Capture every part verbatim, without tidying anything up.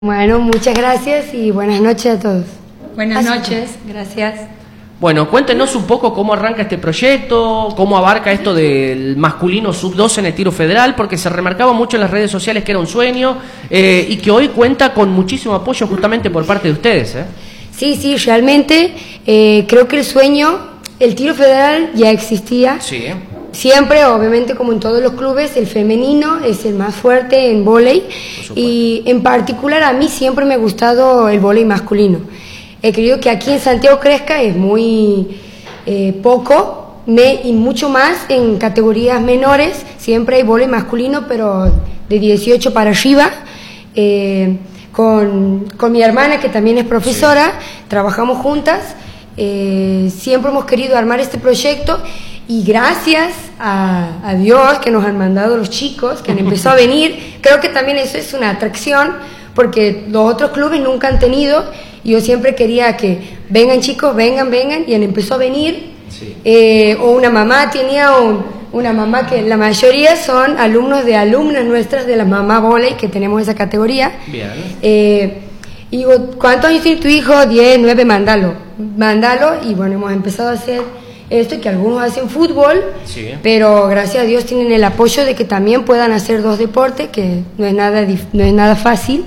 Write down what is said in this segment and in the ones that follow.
Bueno, muchas gracias y buenas noches a todos. Buenas noches, gracias. Bueno, cuéntenos un poco cómo arranca este proyecto, cómo abarca esto del masculino sub doce en el tiro federal, porque se remarcaba mucho en las redes sociales que era un sueño eh, y que hoy cuenta con muchísimo apoyo justamente por parte de ustedes, ¿eh? Sí, sí, realmente eh, creo que el sueño, el tiro federal ya existía. Sí. Siempre, obviamente, como en todos los clubes, el femenino es el más fuerte en vóley y en particular a mí siempre me ha gustado el vóley masculino. He creído que aquí en Santiago crezca es muy eh, poco me, y mucho más en categorías menores. Siempre hay vóley masculino, pero de dieciocho para arriba. Eh, con, con mi hermana, que también es profesora, sí. Trabajamos juntas. Eh, siempre hemos querido armar este proyecto. Y gracias a, a Dios que nos han mandado los chicos, que han empezado a venir, creo que también eso es una atracción, porque los otros clubes nunca han tenido, y yo siempre quería que vengan chicos, vengan, vengan, y han empezado a venir. Sí. Eh, o una mamá, tenía un, una mamá que la mayoría son alumnos de alumnas nuestras de la mamá voley, que tenemos esa categoría. Bien. Eh, y digo, ¿cuántos años tiene tu hijo? diez, nueve, mandalo, mandalo, y bueno, hemos empezado a hacer esto, que algunos hacen fútbol, sí. Pero gracias a Dios tienen el apoyo de que también puedan hacer dos deportes, que no es nada, no es nada fácil.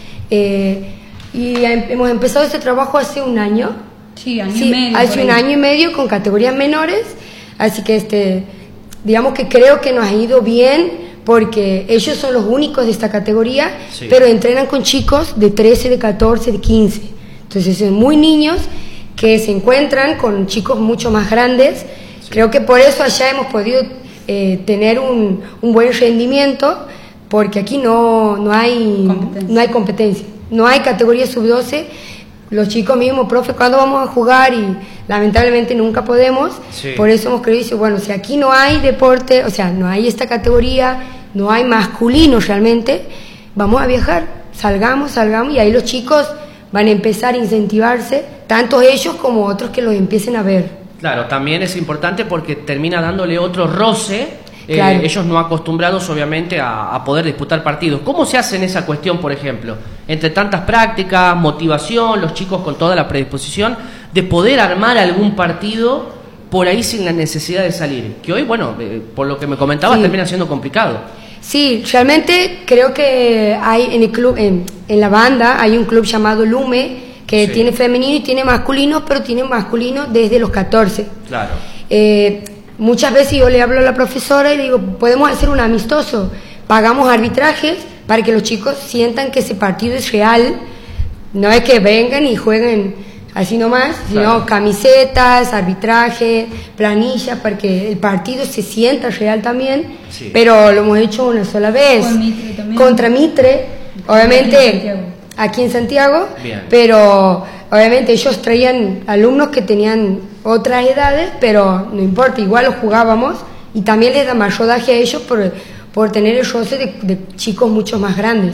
Eh, y hemos empezado este trabajo hace un año. Sí, año sí, y medio. Hace un año y medio con categorías menores, así que este, digamos que creo que nos ha ido bien, porque ellos son los únicos de esta categoría, sí. Pero entrenan con chicos de trece, de catorce, de quince, entonces son muy niños que se encuentran con chicos mucho más grandes. Sí. Creo que por eso allá hemos podido eh, tener un, un buen rendimiento, porque aquí no, no, hay, no hay competencia, no hay categoría sub doce. Los chicos mismos, profe, ¿cuándo vamos a jugar? Y lamentablemente nunca podemos. Sí. Por eso hemos querido decir, bueno, si aquí no hay deporte, o sea, no hay esta categoría, no hay masculino realmente, vamos a viajar, salgamos, salgamos, y ahí los chicos van a empezar a incentivarse, tanto ellos como otros que los empiecen a ver. Claro, también es importante porque termina dándole otro roce, claro. eh, ellos no acostumbrados obviamente a, a poder disputar partidos. ¿Cómo se hace en esa cuestión, por ejemplo? Entre tantas prácticas, motivación, los chicos con toda la predisposición de poder armar algún partido por ahí sin la necesidad de salir, que hoy, bueno, eh, por lo que me comentabas, sí. Termina siendo complicado. Sí, realmente creo que hay en el club, en, en la banda hay un club llamado Lume, que sí. Tiene femenino y tiene masculino, pero tiene masculino desde los catorce. Claro. Eh, muchas veces yo le hablo a la profesora y le digo, podemos hacer un amistoso, pagamos arbitrajes para que los chicos sientan que ese partido es real, no es que vengan y jueguen así nomás, sino claro. Camisetas, arbitraje, planillas, para que el partido se sienta real también, sí. Pero lo hemos hecho una sola vez. Con Mitre también. Contra Mitre, obviamente en aquí en Santiago, bien. Pero obviamente ellos traían alumnos que tenían otras edades, pero no importa, igual los jugábamos, y también les da más rodaje a ellos por, por tener el roce de, de chicos mucho más grandes.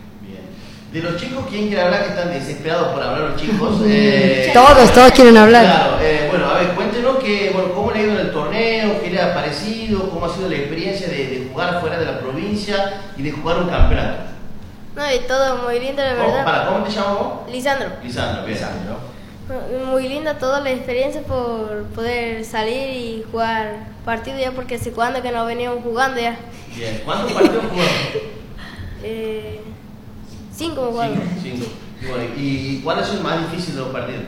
De los chicos, ¿quién quiere hablar? Que están desesperados por hablar los chicos. Eh, todos, todos quieren hablar. Claro, eh, bueno, a ver, cuéntenos que, bueno, cómo le ha ido en el torneo, qué le ha parecido, cómo ha sido la experiencia de, de jugar fuera de la provincia y de jugar un campeonato. No, y todo muy lindo, la verdad. Para, ¿cómo te llamas vos? Lisandro. Lisandro, bien. Lisandro. Muy linda toda la experiencia por poder salir y jugar partidos ya, porque hace cuando que no veníamos jugando ya. Bien, ¿cuántos partidos jugaron? eh... Cinco jugadores. Cinco, cinco. Y, bueno, ¿y cuál es el más difícil de los partidos?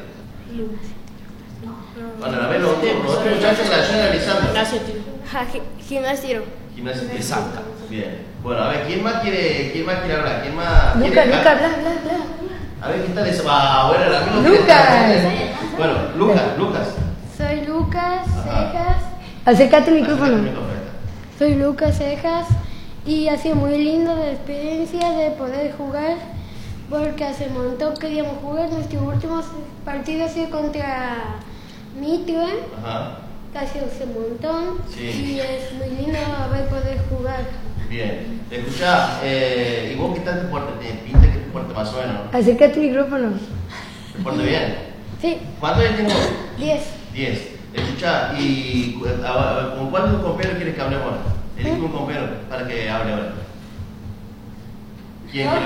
No. Bueno, a ver, los otros muchachos que la ayudan analizando. Gimnasio tiro. Gimnasio. Gimnasio tiro. Exacto. Bien. Bueno, a ver, ¿quién más quiere, quién más quiere hablar? ¿Quién más? Lucas, Lucas, bla, bla, bla. A ver, ¿qué tal eso? Ah, bueno, el amigo Lucas. Bueno, Lucas, Lucas. Soy Lucas Cejas. Acércate al micrófono. Soy Lucas Cejas. Y ha sido muy linda la experiencia de poder jugar, porque hace un montón que queríamos jugar. Nuestro último partido ha sido contra Mitre, que ha sido hace un montón, sí. Y es muy lindo haber poder jugar. Bien, escuchá, eh, ¿y vos qué tal te portas? ¿Te pinta que te portas más o menos? Acércate al micrófono. ¿Te portas bien? Sí. ¿Cuántos años tienes vos? Diez. Diez. Escuchá, ¿y con cuál de tus compañeros quieres que hablemos ahora? Elige un compañero para que hable ahora. ¿Quién quiere hablar?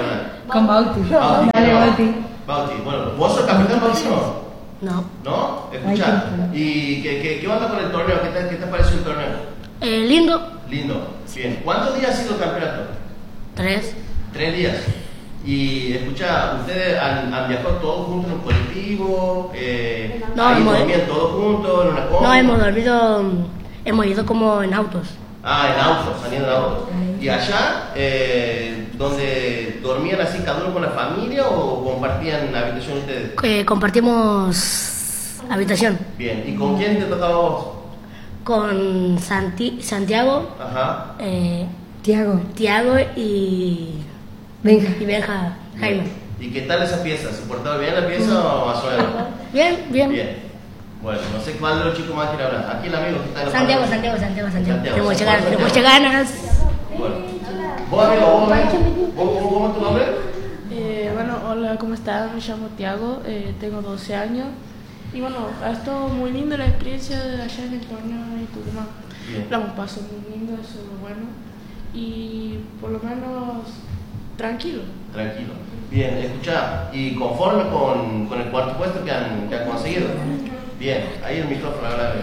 Con Bauti. Bauti, Dale, no. Bauti. Bauti, bueno, ¿vos sos capitán, Bauti, no? No. ¿No? Escuchá, ¿y qué, qué, qué onda con el torneo? ¿Qué te, qué te pareció el torneo? Eh, lindo. Lindo, bien. ¿Cuántos días ha sido el campeonato? Tres. Tres días. Y escucha, ¿ustedes han, han viajado todos juntos en un colectivo? Eh, No, ahí hemos- dormían todos juntos en una combi? No, hemos dormido, hemos ido como en autos. Ah, en autos, saliendo en autos. ¿Y allá, eh, donde dormían así cada uno con la familia o compartían habitación ustedes? Eh, compartimos habitación Bien, ¿y con quién te tocaba vos? con Santi- Santiago, Ajá. eh, Tiago, Tiago y, venga. y Benja Jaime. ¿Y qué tal esa pieza? ¿Se portaba bien la pieza o más o menos? Bien, bien. Bien. Bueno, no sé cuál de los chicos más quiere hablar. Aquí el amigo que está en la Santiago, parte- Santiago, Santiago, Santiago. Santiago, Tenemos muchas ganas, Santiago. tenemos muchas ganas. Bueno. ¿Vos, amigo, vos, amigo? ¿Vos, vos, cómo es tu nombre? Eh, bueno, hola, ¿cómo estás? Me llamo Tiago, eh, tengo doce años y bueno, ha estado muy lindo la experiencia de allá en el torneo de Tucumán. Bien. La hemos pasado muy lindo, eso es lo bueno y por lo menos tranquilo. Tranquilo. Bien, escucha, ¿y conforme con, con el cuarto puesto que han, que han conseguido? Bien, ahí el micrófono ahora.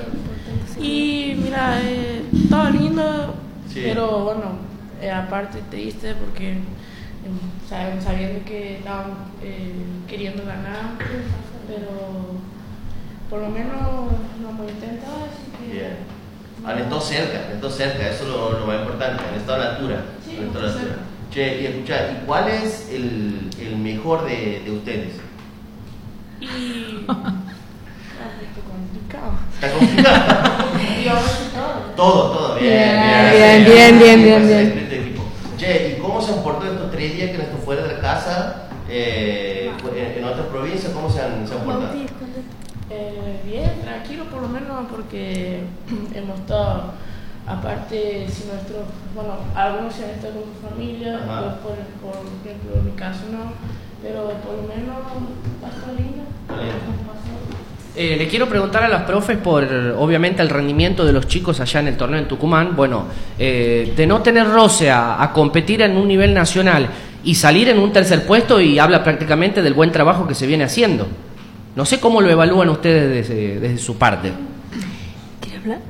Y mira, eh, estaba lindo, Sí. pero bueno, eh, aparte triste porque eh, saben- sabiendo que estaban eh, queriendo ganar, pero por lo menos lo hemos intentado, así que... Bien. Han estado cerca, han estado cerca, eso es lo, lo más importante, han estado a la altura. Sí, han estado a la altura. cerca. Che, y escucha, ¿y cuál es el, el mejor de, de ustedes? Y... Ah, esto complicado. ¿Está complicado? Y ahora sí todo. Todo, todo, bien, Bien, bien, bien, bien, bien. Excelente equipo. Che, ¿y cómo se han portado estos tres días que han estado fuera de la casa, eh, en, en otras provincias? ¿Cómo se han, se han portado? Eh, bien, tranquilo por lo menos porque hemos estado, aparte si nuestros, bueno, algunos se han estado con su familia, Ajá. yo por, por ejemplo en mi caso no, pero por lo menos va a estar lindo. Eh, le quiero preguntar a las profes por, obviamente, el rendimiento de los chicos allá en el torneo en Tucumán. Bueno, eh, de no tener roce a, a competir en un nivel nacional y salir en un tercer puesto, y habla prácticamente del buen trabajo que se viene haciendo. No sé cómo lo evalúan ustedes desde, desde su parte. ¿Quieres hablar?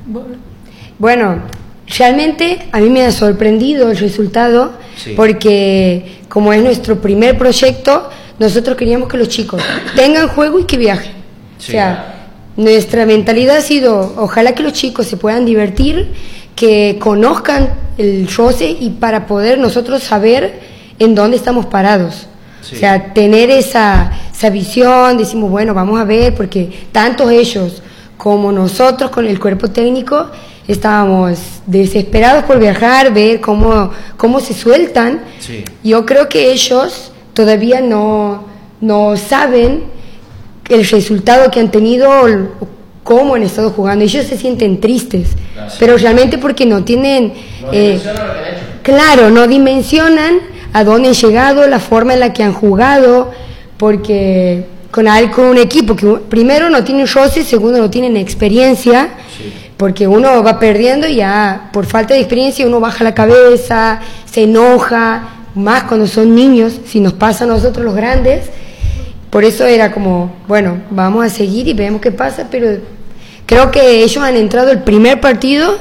Bueno, realmente a mí me ha sorprendido el resultado, Sí. porque como es nuestro primer proyecto, nosotros queríamos que los chicos tengan juego y que viajen. Sí. O sea, nuestra mentalidad ha sido, ojalá que los chicos se puedan divertir, que conozcan el roce y para poder nosotros saber en dónde estamos parados. Sí. O sea, tener esa, esa visión, decimos, bueno, vamos a ver, porque tanto ellos como nosotros con el cuerpo técnico estábamos desesperados por viajar, ver cómo, cómo se sueltan. Sí. Yo creo que ellos todavía no, no saben el resultado que han tenido, o cómo han estado jugando. Ellos se sienten tristes, Claro. pero realmente porque no tienen... No eh, dimensionan lo que han hecho. Claro, no dimensionan a dónde han llegado, la forma en la que han jugado, porque con, al- con un equipo que primero no tienen roce, segundo no tienen experiencia, Sí. porque uno va perdiendo y ya por falta de experiencia uno baja la cabeza, se enoja, más cuando son niños, si nos pasa a nosotros los grandes. Por eso era como, bueno, vamos a seguir y vemos qué pasa, pero creo que ellos han entrado el primer partido.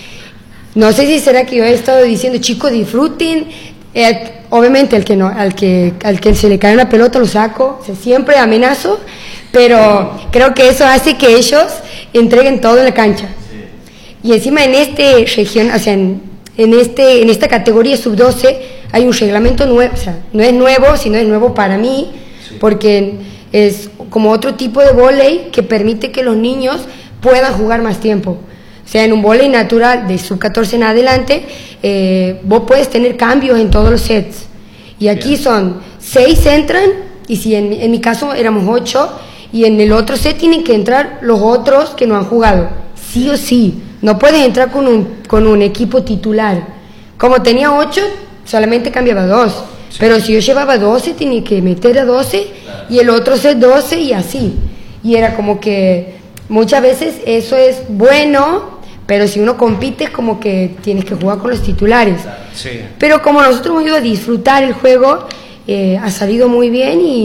No sé si será que yo he estado diciendo, chicos, disfruten. Eh, obviamente, el que no, al que, al que se le cae una pelota lo saco, o sea, siempre amenazo, pero creo que eso hace que ellos entreguen todo en la cancha. Y encima en este región, o sea, en, en este, en esta categoría sub doce hay un reglamento nuevo, o sea, no es nuevo, sino es nuevo para mí, Sí. porque es como otro tipo de vóley que permite que los niños puedan jugar más tiempo. O sea, en un vóley natural de sub catorce en adelante, eh, vos puedes tener cambios en todos los sets. Y aquí Bien. son seis entran, y si en, en mi caso éramos ocho, y en el otro set tienen que entrar los otros que no han jugado. Sí o sí. No puedes entrar con un, con un equipo titular. Como tenía ocho, solamente cambiaba dos. Sí. Pero si yo llevaba doce, tenía que meter a doce, y el otro set doce, y así. Y era como que muchas veces eso es bueno, pero si uno compite es como que tienes que jugar con los titulares. Sí. Pero como nosotros hemos ido a disfrutar el juego, eh, ha salido muy bien y